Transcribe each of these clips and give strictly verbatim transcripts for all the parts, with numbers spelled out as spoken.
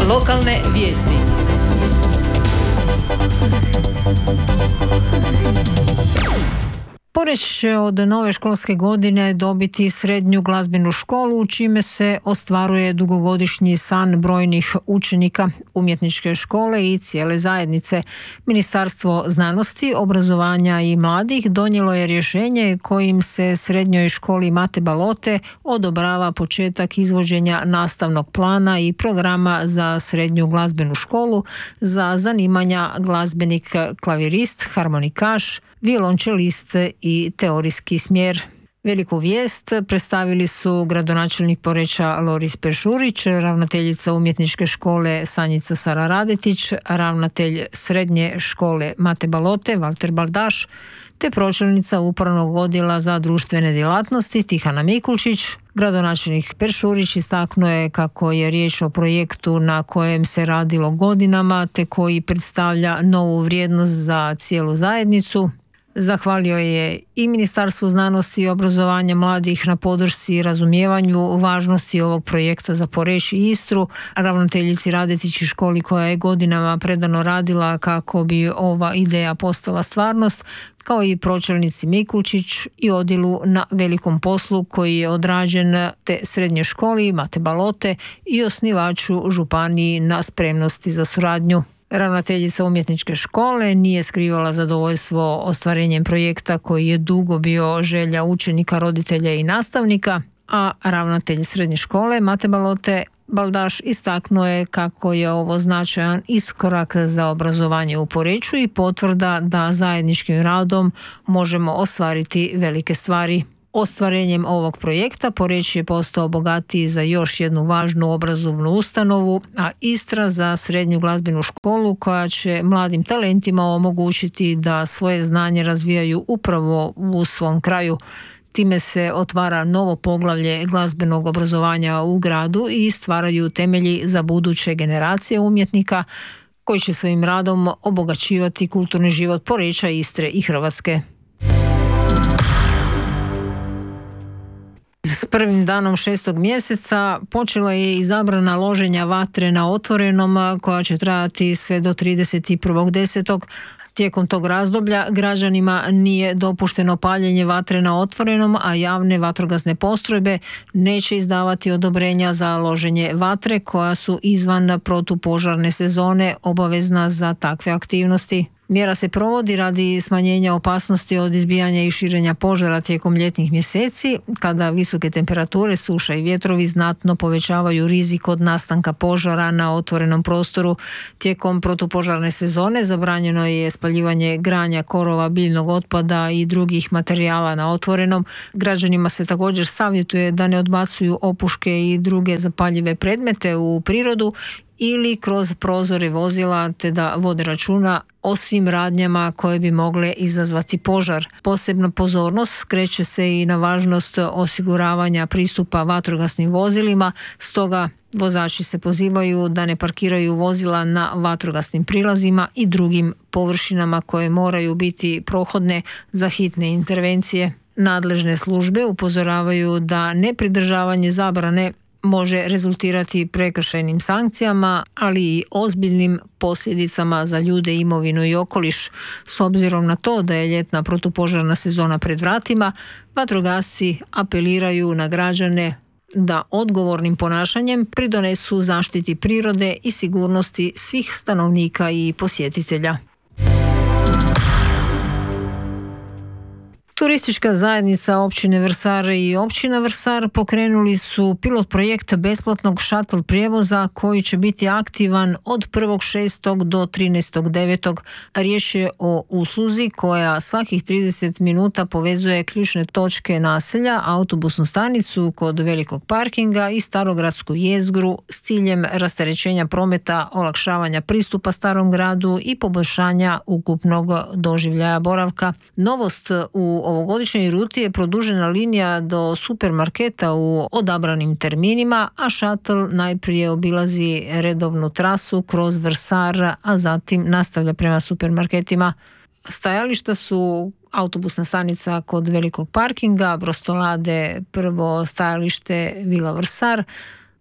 Lokalne vijesti. Poreč će od nove školske godine dobiti srednju glazbenu školu, čime se ostvaruje dugogodišnji san brojnih učenika umjetničke škole i cijele zajednice. Ministarstvo znanosti, obrazovanja i mladih donijelo je rješenje kojim se srednjoj školi Mate Balote odobrava početak izvođenja nastavnog plana i programa za srednju glazbenu školu za zanimanja glazbenik, klavirist, harmonikaš, violončelist i teorijski smjer. Veliku vijest predstavili su gradonačelnik Poreča Loris Peršurić, ravnateljica umjetničke škole Sanjica Sara Radetić, ravnatelj srednje škole Mate Balote Valter Baldaš, te pročelnica upravnog odjela za društvene djelatnosti Tihana Mikulčić. Gradonačelnik Peršurić istaknuo je kako je riječ o projektu na kojem se radilo godinama, te koji predstavlja novu vrijednost za cijelu zajednicu. Zahvalio je i Ministarstvu znanosti i obrazovanja mladih na podršci i razumijevanju važnosti ovog projekta za Poreč i Istru, ravnateljici Radetić školi koja je godinama predano radila kako bi ova ideja postala stvarnost, kao i pročelnici Mikulčić i odjelu na velikom poslu koji je odrađen te srednje školi Mate Balote i osnivaču županiji na spremnosti za suradnju. Ravnateljica umjetničke škole nije skrivala zadovoljstvo ostvarenjem projekta koji je dugo bio želja učenika, roditelja i nastavnika, a ravnatelj srednje škole Mate Balote Baldaš istaknuo je kako je ovo značajan iskorak za obrazovanje u Poreču i potvrda da zajedničkim radom možemo ostvariti velike stvari. Ostvarenjem ovog projekta Poreč je postao bogatiji za još jednu važnu obrazovnu ustanovu, a Istra za srednju glazbenu školu koja će mladim talentima omogućiti da svoje znanje razvijaju upravo u svom kraju. Time se otvara novo poglavlje glazbenog obrazovanja u gradu i stvaraju temelji za buduće generacije umjetnika koji će svojim radom obogaćivati kulturni život Poreča, Istre i Hrvatske. S prvim danom šestog mjeseca počela je i zabrana loženja vatre na otvorenom koja će trajati sve do trideset prvog desetog Tijekom tog razdoblja građanima nije dopušteno paljenje vatre na otvorenom, a javne vatrogasne postrojbe neće izdavati odobrenja za loženje vatre koja su izvan protupožarne sezone obavezna za takve aktivnosti. Mjera se provodi radi smanjenja opasnosti od izbijanja i širenja požara tijekom ljetnih mjeseci, kada visoke temperature, suša i vjetrovi znatno povećavaju rizik od nastanka požara na otvorenom prostoru. Tijekom protupožarne sezone zabranjeno je spaljivanje granja, korova, biljnog otpada i drugih materijala na otvorenom. Građanima se također savjetuje da ne odbacuju opuške i druge zapaljive predmete u prirodu ili kroz prozore vozila, te da vode računa o svim radnjama koje bi mogle izazvati požar. Posebna pozornost skreće se i na važnost osiguravanja pristupa vatrogasnim vozilima, stoga vozači se pozivaju da ne parkiraju vozila na vatrogasnim prilazima i drugim površinama koje moraju biti prohodne za hitne intervencije. Nadležne službe upozoravaju da nepridržavanje zabrane može rezultirati prekršajnim sankcijama, ali i ozbiljnim posljedicama za ljude, imovinu i okoliš. S obzirom na to da je ljetna protupožarna sezona pred vratima, vatrogasci apeliraju na građane da odgovornim ponašanjem pridonesu zaštiti prirode i sigurnosti svih stanovnika i posjetitelja. Turistička zajednica općine Vrsar i općina Vrsar pokrenuli su pilot projekt besplatnog šatl prijevoza koji će biti aktivan od prvog šestog do trinaestog devetog Riječ je o usluzi koja svakih trideset minuta povezuje ključne točke naselja, autobusnu stanicu kod velikog parkinga i starogradsku jezgru s ciljem rasterećenja prometa, olakšavanja pristupa starom gradu i poboljšanja ukupnog doživljaja boravka. Novost u ovogodišnjoj ruti je produžena linija do supermarketa u odabranim terminima, a šatl najprije obilazi redovnu trasu kroz Vrsar, a zatim nastavlja prema supermarketima. Stajališta su autobusna stanica kod velikog parkinga, Brostolade, prvo stajalište Vila Vrsar,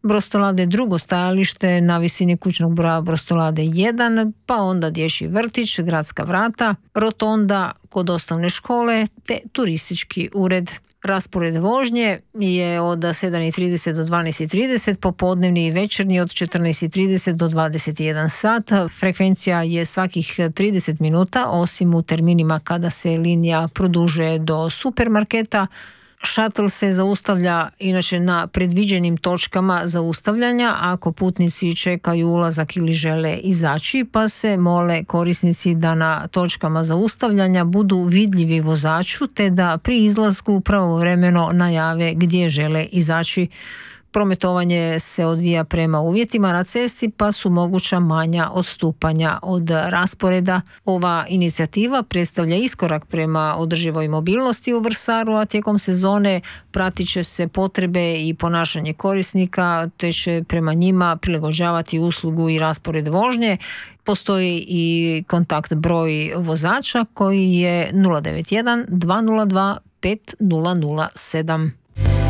Brostolade drugo stajalište na visini kućnog broja Brostolade jedan, pa onda dječji vrtić, gradska vrata, rotonda kod osnovne škole te turistički ured. Raspored vožnje je od sedam i trideset do dvanaest i trideset, popodnevni i večernji od četrnaest i trideset do dvadeset i jedan sat. Frekvencija je svakih trideset minuta, osim u terminima kada se linija produžuje do supermarketa. Šatl se zaustavlja inače na predviđenim točkama zaustavljanja ako putnici čekaju ulazak ili žele izaći, pa se mole korisnici da na točkama zaustavljanja budu vidljivi vozaču te da pri izlasku pravovremeno najave gdje žele izaći. Prometovanje se odvija prema uvjetima na cesti, pa su moguća manja odstupanja od rasporeda. Ova inicijativa predstavlja iskorak prema održivoj mobilnosti u Vrsaru, a tijekom sezone pratit će se potrebe i ponašanje korisnika, te će prema njima prilagođavati uslugu i raspored vožnje. Postoji i kontakt broj vozača koji je nula devet jedan dva nula dva pet nula nula sedam.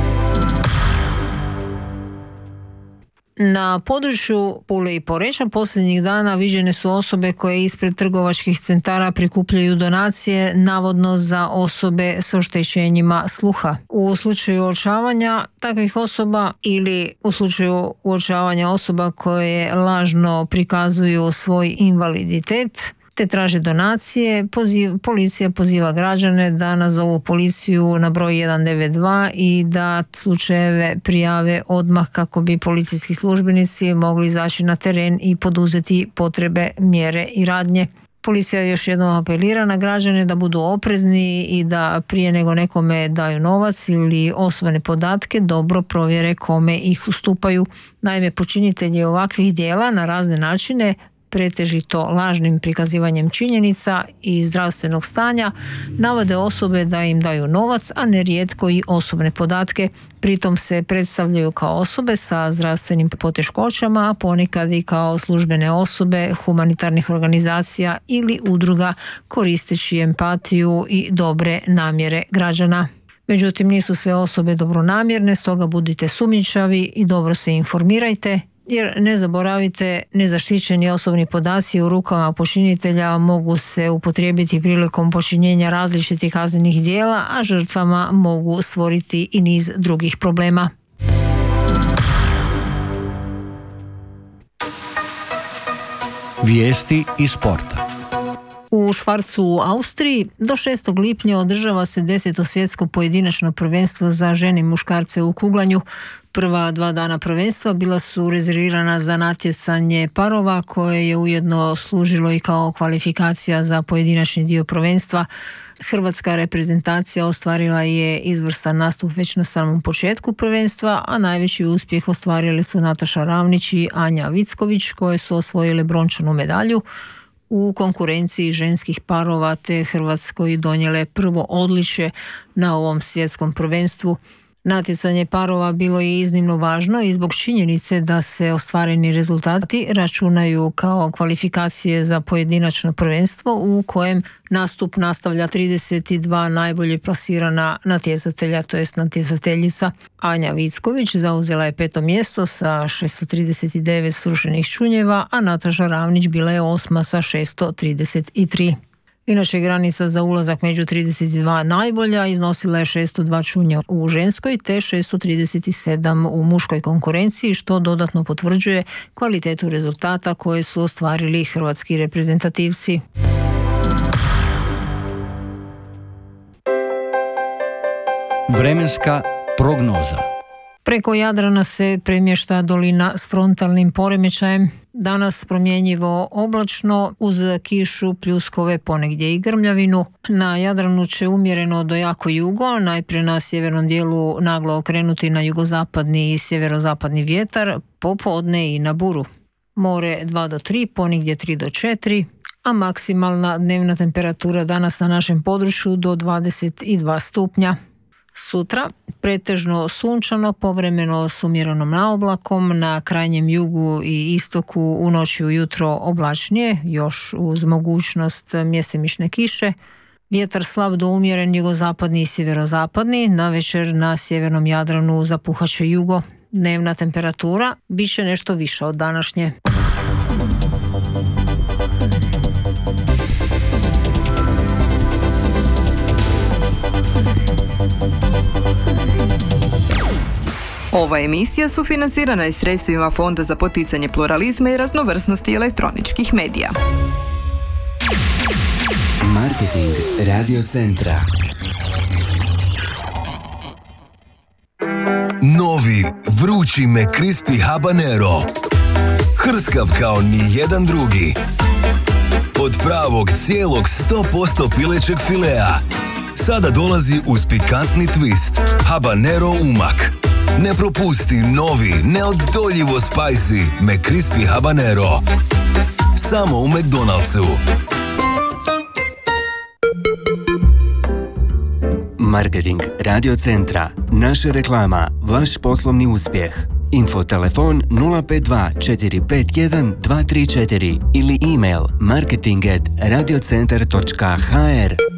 Na području Pule i Poreča posljednjih dana viđene su osobe koje ispred trgovačkih centara prikupljaju donacije navodno za osobe s oštećenjima sluha. U slučaju uočavanja takvih osoba ili u slučaju uočavanja osoba koje lažno prikazuju svoj invaliditet te traže donacije, poziv, policija poziva građane da nazovu policiju na broj jedan devet dva i da slučajeve prijave odmah kako bi policijski službenici mogli izaći na teren i poduzeti potrebe, mjere i radnje. Policija još jednom apelira na građane da budu oprezni i da prije nego nekome daju novac ili osobne podatke dobro provjere kome ih ustupaju. Naime, počinitelji ovakvih djela na razne načine, pretežito lažnim prikazivanjem činjenica i zdravstvenog stanja, navode osobe da im daju novac, a nerijetko i osobne podatke. Pritom se predstavljaju kao osobe sa zdravstvenim poteškoćama, a ponekad i kao službene osobe humanitarnih organizacija ili udruga koristeći empatiju i dobre namjere građana. Međutim, nisu sve osobe dobronamjerne, stoga budite sumnjičavi i dobro se informirajte, jer ne zaboravite, nezaštićeni osobni podaci u rukama počinitelja mogu se upotrijebiti prilikom počinjenja različitih kaznenih djela, a žrtvama mogu stvoriti i niz drugih problema. Vijesti iz sporta. U Švarcu u Austriji do šestog lipnja održava se deseto svjetsko pojedinačno prvenstvo za žene i muškarce u kuglanju. Prva dva dana prvenstva bila su rezervirana za natjecanje parova koje je ujedno služilo i kao kvalifikacija za pojedinačni dio prvenstva. Hrvatska reprezentacija ostvarila je izvrstan nastup već na samom početku prvenstva, a najveći uspjeh ostvarili su Nataša Ravnić i Anja Vicković koje su osvojile brončanu medalju u konkurenciji ženskih parova te Hrvatskoj donijele prvo odličje na ovom svjetskom prvenstvu. Natjecanje parova bilo je iznimno važno i zbog činjenice da se ostvareni rezultati računaju kao kvalifikacije za pojedinačno prvenstvo u kojem nastup nastavlja trideset dva najbolje plasirana natjecatelja, to jest natjecateljica. Anja Vicković zauzela je peto mjesto sa šesto trideset devet srušenih čunjeva, a Nataša Ravnić bila je osma sa šesto trideset tri. Inače, granica za ulazak među trideset dva najbolja iznosila je šesto dva čunja u ženskoj te šesto trideset sedam u muškoj konkurenciji, što dodatno potvrđuje kvalitetu rezultata koje su ostvarili hrvatski reprezentativci. Vremenska prognoza. Preko Jadrana se premješta dolina s frontalnim poremećajem. Danas promjenjivo oblačno uz kišu, pljuskove, ponegdje i grmljavinu. Na Jadranu će umjereno do jako jugo, najprije na sjevernom dijelu naglo okrenuti na jugozapadni i sjeverozapadni vjetar, popodne i na buru. More dva do tri, ponegdje tri do četiri, a maksimalna dnevna temperatura danas na našem području do dvadeset dva stupnja. Sutra pretežno sunčano, povremeno s umjerenom naoblakom, na krajnjem jugu i istoku u noći ujutro oblačnije, još uz mogućnost mjestimične kiše. Vjetar slab do umjeren jugozapadni i sjeverozapadni, navečer na sjevernom Jadranu zapuhat će jugo. Dnevna temperatura bit će nešto više od današnje. Ova emisija sufinancirana je sredstvima Fonda za poticanje pluralizma i raznovrsnosti elektroničkih medija. Marketing Radio Centra. Novi, vrući McCrispy Habanero. Hrskav kao ni jedan drugi. Od pravog cijelog sto posto pilećeg filea. Sada dolazi uz pikantni twist. Habanero umak. Ne propusti novi, neodoljivo spicy McCrispy Habanero. Samo u McDonald'su. Marketing Radio Centra. Naša reklama, vaš poslovni uspjeh. Info telefon nula pet dva četiri pet jedan dva tri četiri ili email marketing at radiocentar točka h r.